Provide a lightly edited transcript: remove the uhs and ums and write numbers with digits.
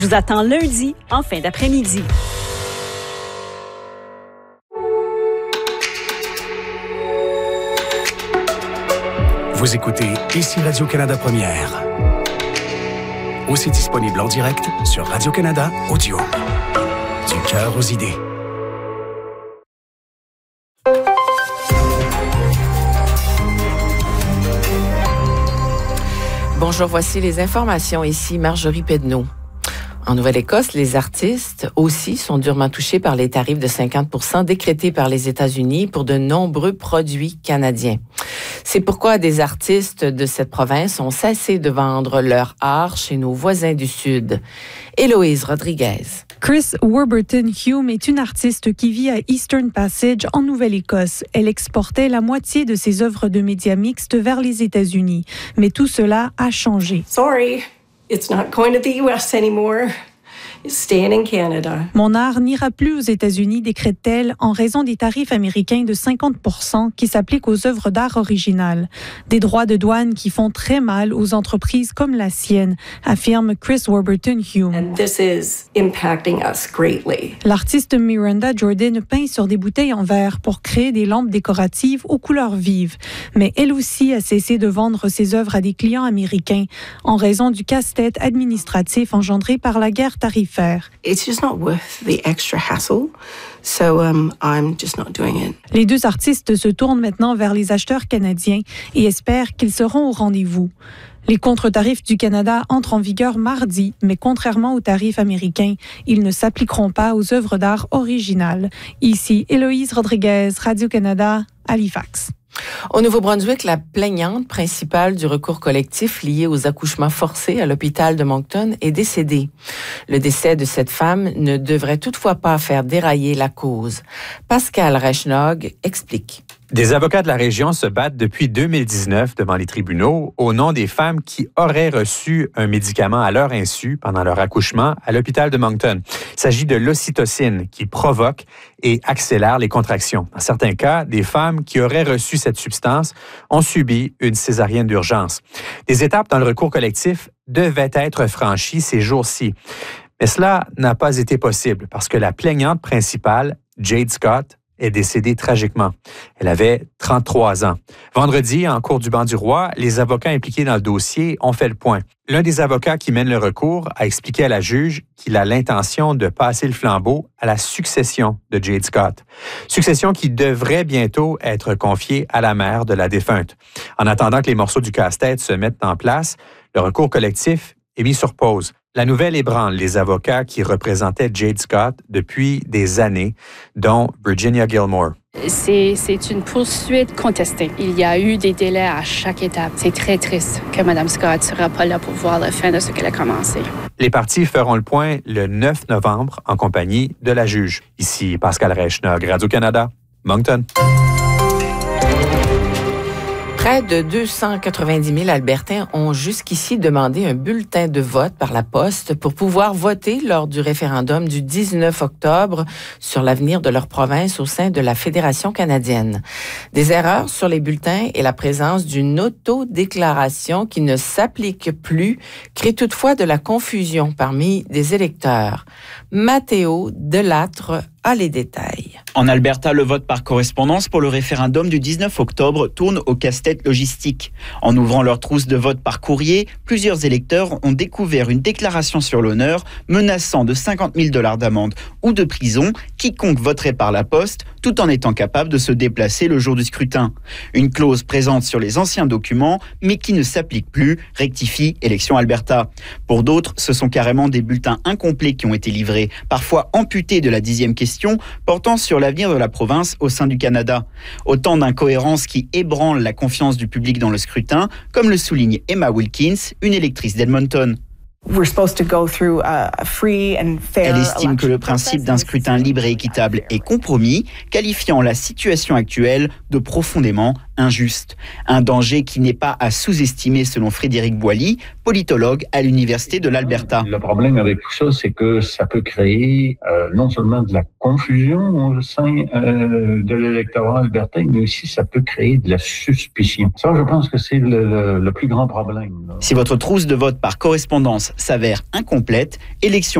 Je vous attends lundi, en fin d'après-midi. Vous écoutez ici Radio-Canada Première. Aussi disponible en direct sur Radio-Canada Audio. Du cœur aux idées. Bonjour, voici les informations. Ici Marjorie Pedneau. En Nouvelle-Écosse, les artistes aussi sont durement touchés par les tarifs de 50% décrétés par les États-Unis pour de nombreux produits canadiens. C'est pourquoi des artistes de cette province ont cessé de vendre leur art chez nos voisins du Sud. Héloïse Rodriguez. Chris Warburton-Hume est une artiste qui vit à Eastern Passage en Nouvelle-Écosse. Elle exportait la moitié de ses œuvres de médias mixtes vers les États-Unis. Mais tout cela a changé. Sorry, it's not going to the US anymore. It's staying in Canada. Mon art n'ira plus aux États-Unis, décrète-t-elle, en raison des tarifs américains de 50% qui s'appliquent aux œuvres d'art originales. Des droits de douane qui font très mal aux entreprises comme la sienne, affirme Chris Warburton-Hume. And this is impacting us greatly. L'artiste Miranda Jordan peint sur des bouteilles en verre pour créer des lampes décoratives aux couleurs vives. Mais elle aussi a cessé de vendre ses œuvres à des clients américains en raison du casse-tête administratif engendré par la guerre tarifaire. It's just not worth the extra hassle. So I'm just not doing it. Les deux artistes se tournent maintenant vers les acheteurs canadiens et espèrent qu'ils seront au rendez-vous. Les contre-tarifs du Canada entrent en vigueur mardi, mais contrairement aux tarifs américains, ils ne s'appliqueront pas aux œuvres d'art originales. Ici, Héloïse Rodriguez, Radio-Canada, Halifax. Au Nouveau-Brunswick, la plaignante principale du recours collectif lié aux accouchements forcés à l'hôpital de Moncton est décédée. Le décès de cette femme ne devrait toutefois pas faire dérailler la cause. Pascal Reichnog explique. Des avocats de la région se battent depuis 2019 devant les tribunaux au nom des femmes qui auraient reçu un médicament à leur insu pendant leur accouchement à l'hôpital de Moncton. Il s'agit de l'ocytocine qui provoque et accélère les contractions. Dans certains cas, des femmes qui auraient reçu cette substance ont subi une césarienne d'urgence. Des étapes dans le recours collectif devaient être franchies ces jours-ci. Mais cela n'a pas été possible parce que la plaignante principale, Jade Scott, est décédée tragiquement. Elle avait 33 ans. Vendredi, en cour du banc du roi, les avocats impliqués dans le dossier ont fait le point. L'un des avocats qui mène le recours a expliqué à la juge qu'il a l'intention de passer le flambeau à la succession de Jade Scott. Succession qui devrait bientôt être confiée à la mère de la défunte. En attendant que les morceaux du casse-tête se mettent en place, le recours collectif est mis sur pause. La nouvelle ébranle les avocats qui représentaient Jade Scott depuis des années, dont Virginia Gilmore. C'est une poursuite contestée. Il y a eu des délais à chaque étape. C'est très triste que Mme Scott ne sera pas là pour voir la fin de ce qu'elle a commencé. Les parties feront le point le 9 novembre en compagnie de la juge. Ici Pascal Reichnog, Radio-Canada, Moncton. Près de 290 000 Albertains ont jusqu'ici demandé un bulletin de vote par la poste pour pouvoir voter lors du référendum du 19 octobre sur l'avenir de leur province au sein de la Fédération canadienne. Des erreurs sur les bulletins et la présence d'une autodéclaration qui ne s'applique plus créent toutefois de la confusion parmi des électeurs. Mathéo Delattre a les détails. En Alberta, le vote par correspondance pour le référendum du 19 octobre tourne au casse-tête logistique. En ouvrant leur trousse de vote par courrier, plusieurs électeurs ont découvert une déclaration sur l'honneur menaçant de 50 000 $ d'amende ou de prison quiconque voterait par la poste tout en étant capable de se déplacer le jour du scrutin. Une clause présente sur les anciens documents mais qui ne s'applique plus, rectifie Élections Alberta. Pour d'autres, ce sont carrément des bulletins incomplets qui ont été livrés, parfois amputés de la 10e question portant sur l'avenir de la province au sein du Canada. Autant d'incohérences qui ébranlent la confiance du public dans le scrutin, comme le souligne Emma Wilkins, une électrice d'Edmonton. Elle estime que le principe d'un scrutin libre et équitable est compromis, qualifiant la situation actuelle de profondément injuste. Un danger qui n'est pas à sous-estimer selon Frédéric Boilly, politologue à l'Université de l'Alberta. Le problème avec tout ça, c'est que ça peut créer non seulement de la confusion au sein de l'électorat albertain, mais aussi ça peut créer de la suspicion. Ça, je pense que c'est le plus grand problème. Si votre trousse de vote par correspondance s'avère incomplète. Élection